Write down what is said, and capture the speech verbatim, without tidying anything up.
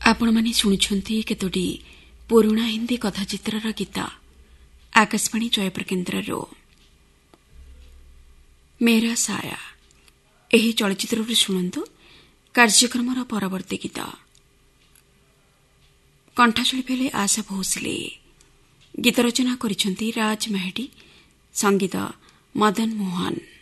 ଆପଣମାନେ ଶୁଣୁଛନ୍ତି କେତୋଟି ପୁରୁଣା ହିନ୍ଦୀ କଥାଚିତ୍ରର ଗୀତ ଆକାଶବାଣୀ ଜୟପୁର କେନ୍ଦ୍ରରୁ। ମେରା ସାୟା ଏହି ଚଳଚ୍ଚିତ୍ରରୁ ଶୁଣନ୍ତୁ କାର୍ଯ୍ୟକ୍ରମର ପରବର୍ତ୍ତୀ ଗୀତ। କଣ୍ଠଶିଳ୍ପୀ ଆଶା ଭୋସଲେ, ଗୀତ ରଚନା କରିଛନ୍ତି ରାଜ ମେହେଡି, ସଙ୍ଗୀତ ମଦନ ମୋହନ।